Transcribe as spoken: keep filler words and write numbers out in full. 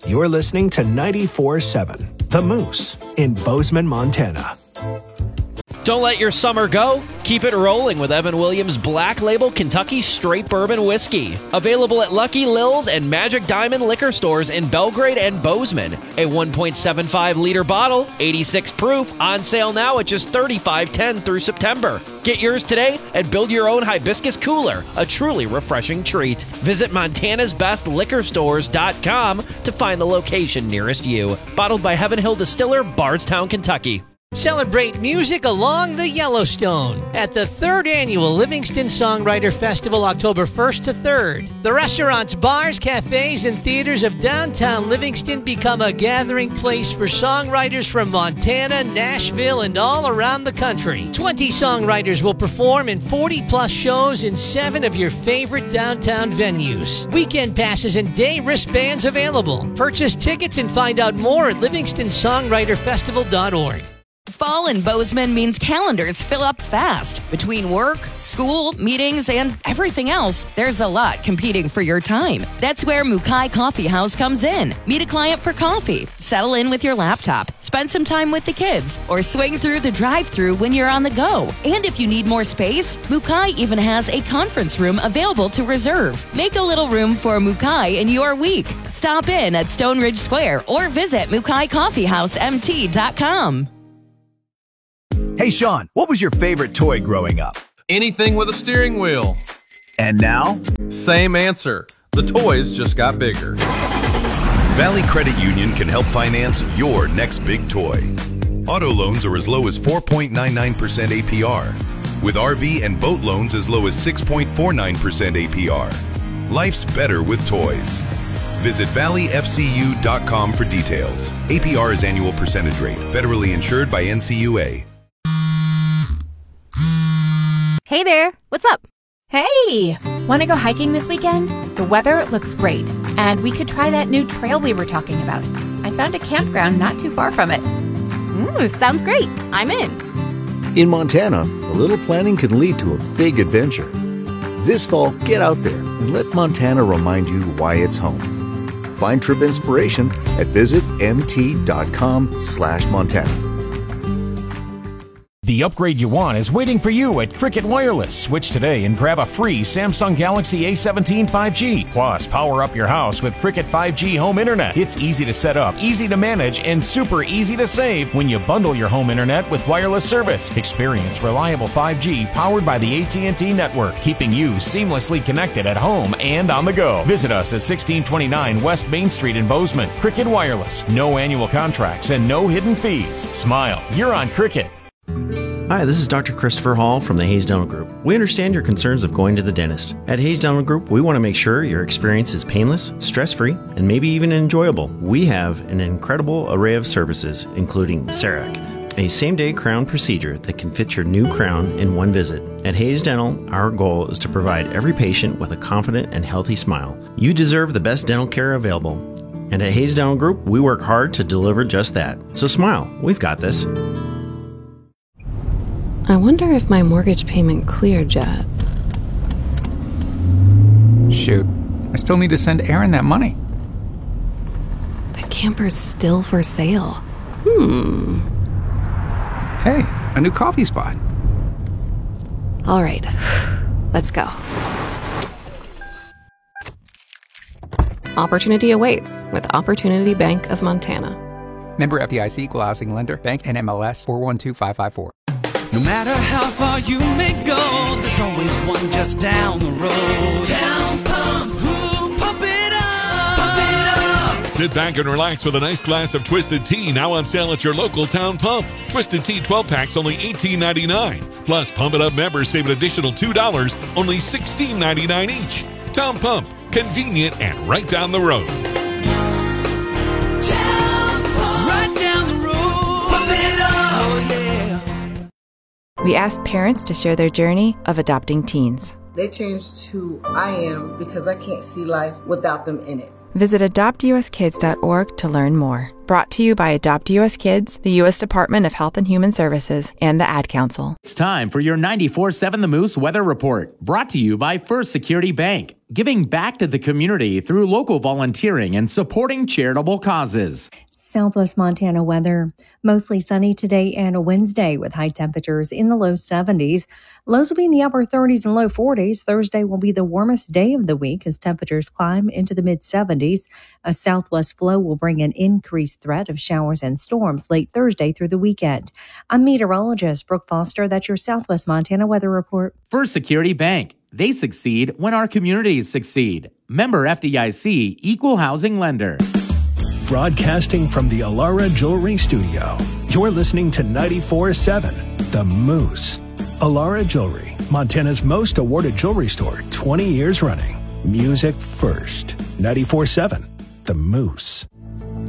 You're listening to ninety-four point seven The Moose in Bozeman, Montana. Don't let your summer go. Keep it rolling with Evan Williams Black Label Kentucky Straight Bourbon Whiskey. Available at Lucky Lil's and Magic Diamond liquor stores in Belgrade and Bozeman. A one point seven five liter bottle, eighty-six proof, on sale now at just thirty-five ten through September. Get yours today and build your own hibiscus cooler, a truly refreshing treat. Visit Montana's Best Liquor Stores dot com to find the location nearest you. Bottled by Heaven Hill Distiller, Bardstown, Kentucky. Celebrate music along the Yellowstone at the third annual Livingston Songwriter Festival, October first to third. The restaurants, bars, cafes, and theaters of downtown Livingston become a gathering place for songwriters from Montana, Nashville, and all around the country. twenty songwriters will perform in forty plus shows in seven of your favorite downtown venues. Weekend passes and day wristbands available. Purchase tickets and find out more at livingston songwriter festival dot org. Fall in Bozeman means calendars fill up fast. Between work, school, meetings, and everything else, there's a lot competing for your time. That's where Mukai Coffee House comes in. Meet a client for coffee, settle in with your laptop, spend some time with the kids, or swing through the drive-thru when you're on the go. And if you need more space, Mukai even has a conference room available to reserve. Make a little room for Mukai in your week. Stop in at Stone Ridge Square or visit mukai coffee house m t dot com. Hey, Sean, what was your favorite toy growing up? Anything with a steering wheel. And now? Same answer. The toys just got bigger. Valley Credit Union can help finance your next big toy. Auto loans are as low as four point nine nine percent A P R, with R V and boat loans as low as six point four nine percent A P R. Life's better with toys. Visit valley f c u dot com for details. A P R is annual percentage rate, federally insured by N C U A. Hey there, what's up? Hey! Want to go hiking this weekend? The weather looks great, and we could try that new trail we were talking about. I found a campground not too far from it. Ooh, sounds great. I'm in. In Montana, a little planning can lead to a big adventure. This fall, get out there and let Montana remind you why it's home. Find trip inspiration at visit m t dot com slash Montana. The upgrade you want is waiting for you at Cricket Wireless. Switch today and grab a free Samsung Galaxy A seventeen five G. Plus, power up your house with Cricket five G Home Internet. It's easy to set up, easy to manage, and super easy to save when you bundle your home internet with wireless service. Experience reliable five G powered by the A T and T network, keeping you seamlessly connected at home and on the go. Visit us at sixteen twenty-nine West Main Street in Bozeman. Cricket Wireless. No annual contracts and no hidden fees. Smile. You're on Cricket. Hi, this is Doctor Christopher Hall from the Hayes Dental Group. We understand your concerns of going to the dentist. At Hayes Dental Group, we want to make sure your experience is painless, stress-free, and maybe even enjoyable. We have an incredible array of services, including CEREC, a same-day crown procedure that can fit your new crown in one visit. At Hayes Dental, our goal is to provide every patient with a confident and healthy smile. You deserve the best dental care available. And at Hayes Dental Group, we work hard to deliver just that. So smile. We've got this. I wonder if my mortgage payment cleared yet. Shoot, I still need to send Aaron that money. The camper's still for sale. Hmm. Hey, a new coffee spot. All right, let's go. Opportunity awaits with Opportunity Bank of Montana. Member F D I C, Equal Housing Lender, Bank N M L S four one two five five four. No matter how far you may go, there's always one just down the road. Town Pump, ooh, pump it up, pump it up. Sit back and relax with a nice glass of Twisted Tea now on sale at your local Town Pump. Twisted Tea twelve packs only eighteen ninety-nine. Plus, Pump It Up members save an additional two dollars, only sixteen ninety-nine each. Town Pump, convenient and right down the road. Town Pump, right down the road. Pump it up, oh yeah. We asked parents to share their journey of adopting teens. They changed who I am because I can't see life without them in it. Visit adopt u s kids dot org to learn more. Brought to you by Adopt U S Kids, the U S Department of Health and Human Services, and the Ad Council. It's time for your ninety-four seven The Moose Weather Report, brought to you by First Security Bank, giving back to the community through local volunteering and supporting charitable causes. Southwest Montana weather. Mostly sunny today and Wednesday with high temperatures in the low seventies. Lows will be in the upper thirties and low forties. Thursday will be the warmest day of the week as temperatures climb into the mid seventies. A southwest flow will bring an increased threat of showers and storms late Thursday through the weekend. I'm meteorologist Brooke Foster. That's your Southwest Montana weather report. First Security Bank. They succeed when our communities succeed. Member F D I C, Equal Housing Lender. Broadcasting from the Alara Jewelry Studio, you're listening to ninety-four seven The Moose. Alara Jewelry, Montana's most awarded jewelry store, twenty years running. Music first. ninety-four seven The Moose.